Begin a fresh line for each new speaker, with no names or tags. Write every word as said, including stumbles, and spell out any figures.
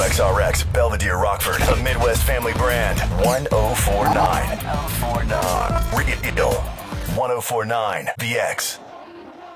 X R X, Belvedere, Rockford, a Midwest family brand. one oh four nine. Real one oh four nine The X.